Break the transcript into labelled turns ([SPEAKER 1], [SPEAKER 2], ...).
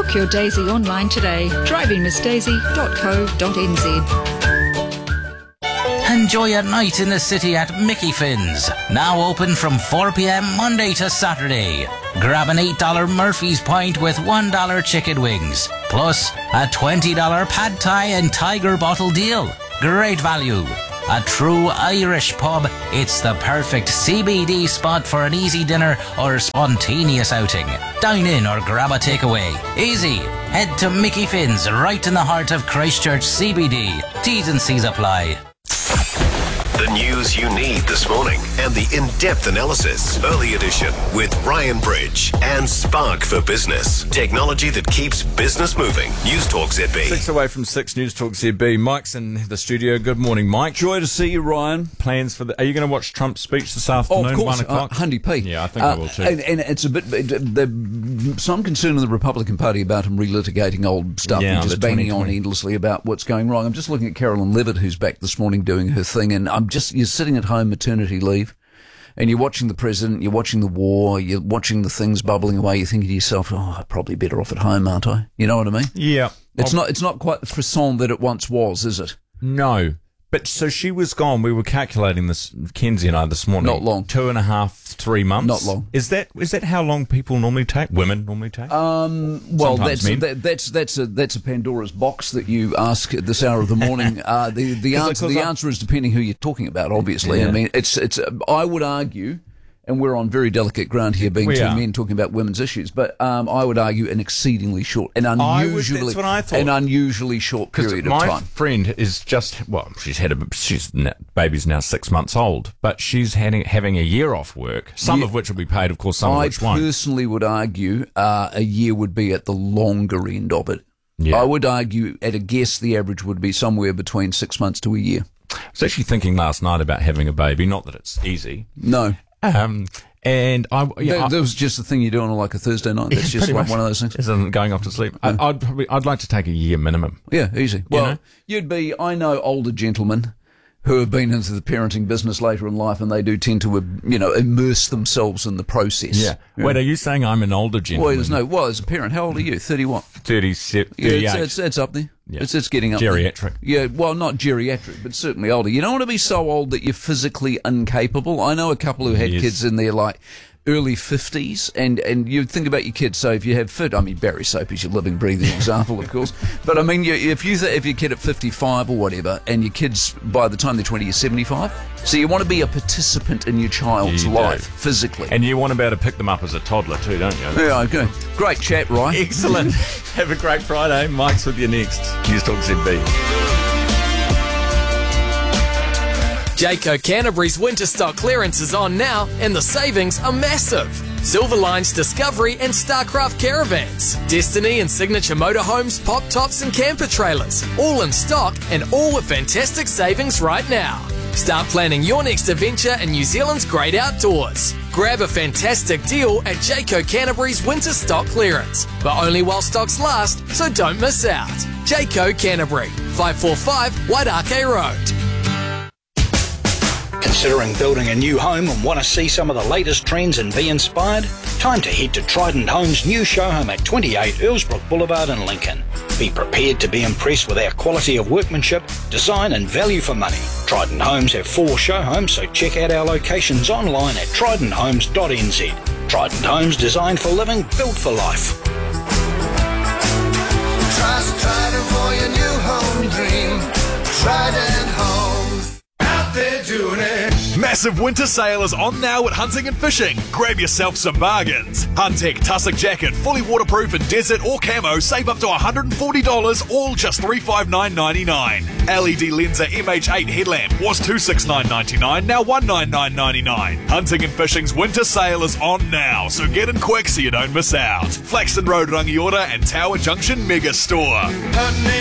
[SPEAKER 1] Book your Daisy online today. drivingmissdaisy.co.nz.
[SPEAKER 2] Enjoy a night in the city at Mickey Finn's. Now open from 4 p.m. Monday to Saturday. Grab an $8 Murphy's Pint with $1 chicken wings. Plus a $20 pad thai and tiger bottle deal. Great value. A true Irish pub. It's the perfect CBD spot for an easy dinner or spontaneous outing. Dine in or grab a takeaway. Easy. Head to Mickey Finn's right in the heart of Christchurch CBD. T's and C's apply.
[SPEAKER 3] The news you need this morning and the in-depth analysis. Early edition with Ryan Bridge and Spark for Business. Technology that keeps business moving. News Talk ZB.
[SPEAKER 4] 6 away from 6 News Talk ZB. Mike's in the studio. Good morning, Mike.
[SPEAKER 5] Joy to see you, Ryan.
[SPEAKER 4] Plans for Are you going to watch Trump's speech this afternoon?
[SPEAKER 5] Oh, of course.
[SPEAKER 4] 1 o'clock?
[SPEAKER 5] Hundy P.
[SPEAKER 4] Yeah, I think I will too.
[SPEAKER 5] And it's a bit... some concern in the Republican Party about him relitigating old stuff and just banging on endlessly about what's going wrong. I'm just looking at Carolyn Levitt, who's back this morning doing her thing, and you're sitting at home, maternity leave, and you're watching the president, you're watching the war, you're watching the things bubbling away, you're thinking to yourself, I'm probably better off at home, aren't I? You know what I mean?
[SPEAKER 4] Yeah.
[SPEAKER 5] It's not quite the frisson that it once was, is it?
[SPEAKER 4] No. But so she was gone. We were calculating this, Kenzie and I, this morning.
[SPEAKER 5] Not long.
[SPEAKER 4] 2.5, 3 months.
[SPEAKER 5] Not long.
[SPEAKER 4] Is that how long people normally take? Women normally take?
[SPEAKER 5] Well, that's a Pandora's box that you ask at this hour of the morning. The answer is depending who you're talking about. Obviously,
[SPEAKER 4] Yeah.
[SPEAKER 5] I mean, it's. I would argue, and we're on very delicate ground here, being two men talking about women's issues. But I would argue an exceedingly short, an unusually short period of time.
[SPEAKER 4] My friend is baby's now 6 months old, but she's having a year off work. Some of which will be paid, of course. Some of which won't.
[SPEAKER 5] I personally would argue a year would be at the longer end of it.
[SPEAKER 4] Yeah.
[SPEAKER 5] I would argue, at a guess, the average would be somewhere between 6 months to a year.
[SPEAKER 4] I was actually thinking last night about having a baby. Not that it's easy.
[SPEAKER 5] No.
[SPEAKER 4] And
[SPEAKER 5] that was just the thing you do on like a Thursday night. That's just like one of those things.
[SPEAKER 4] Isn't going off to sleep. I'd like to take a year minimum.
[SPEAKER 5] Yeah, easy. Well, I know older gentlemen who have been into the parenting business later in life, and they do tend to, immerse themselves in the process.
[SPEAKER 4] Yeah. Wait, are you saying I'm an older gentleman?
[SPEAKER 5] As a parent, how old are you? 30 what?
[SPEAKER 4] 37, 38.
[SPEAKER 5] Yeah, it's up there.
[SPEAKER 4] Yeah.
[SPEAKER 5] It's getting up
[SPEAKER 4] geriatric.
[SPEAKER 5] there. Yeah, well, not geriatric, but certainly older. You don't want to be so old that you're physically incapable. I know a couple who had kids in their early 50s, and you think about your kids. So if you have Barry Soap is your living, breathing example, of course. But I mean, if your kid at 55 or whatever, and your kids by the time they're 20 is 75, so you want to be a participant in your child's life physically,
[SPEAKER 4] and you want to be able to pick them up as a toddler too, don't you?
[SPEAKER 5] Yeah, okay. Great chat, Ryan.
[SPEAKER 4] Excellent. Have a great Friday. Mike's with you next. News Talk ZB.
[SPEAKER 6] Jayco Canterbury's winter stock clearance is on now, and the savings are massive. Silverline's Discovery and Starcraft caravans, Destiny and Signature motorhomes, pop tops and camper trailers, all in stock and all with fantastic savings right now. Start planning your next adventure in New Zealand's great outdoors. Grab a fantastic deal at Jayco Canterbury's winter stock clearance, but only while stocks last, so don't miss out. Jayco Canterbury, 545 Wairakei Road.
[SPEAKER 7] Considering building a new home and want to see some of the latest trends and be inspired? Time to head to Trident Homes' new show home at 28 Earlsbrook Boulevard in Lincoln. Be prepared to be impressed with our quality of workmanship, design and value for money. Trident Homes have 4 show homes, so check out our locations online at tridenthomes.nz. Trident Homes, designed for living, built for life.
[SPEAKER 8] Trust Trident for your new home dream. Trident Homes. Out there doing it.
[SPEAKER 9] Massive winter sale is on now at Hunting and Fishing. Grab yourself some bargains. Huntec Tussock Jacket, fully waterproof in desert or camo, save up to $140, all just $359.99. LED Lenser MH8 headlamp was $269.99, now $199.99. Hunting and Fishing's winter sale is on now, so get in quick so you don't miss out. Flaxton Road, Rangiora and Tower Junction Mega Store.